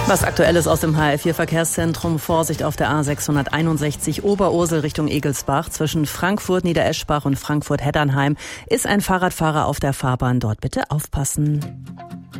Was Aktuelles aus dem HR4-Verkehrszentrum. Vorsicht auf der A661 Oberursel Richtung Egelsbach. Zwischen Frankfurt, Niedereschbach und Frankfurt-Heddernheim ist ein Fahrradfahrer auf der Fahrbahn. Dort bitte aufpassen.